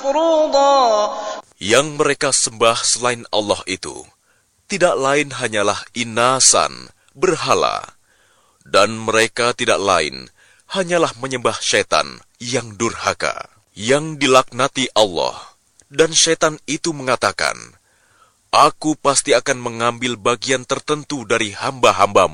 مفروضا. Yang mereka sembah selain Allah itu tidak lain hanyalah inasan, berhala, dan mereka tidak lain hanyalah menyembah syaitan yang durhaka, yang dilaknati Allah. Dan syaitan itu mengatakan, Aku pasti akan mengambil bagian tertentu dari hamba-hambamu.